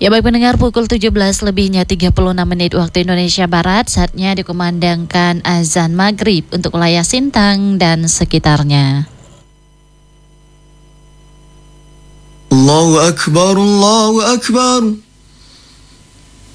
Ya baik pendengar, pukul 17 lebihnya 36 menit waktu Indonesia Barat, saatnya dikumandangkan azan maghrib untuk wilayah Sintang dan sekitarnya. Allahu Akbar, Allahu Akbar.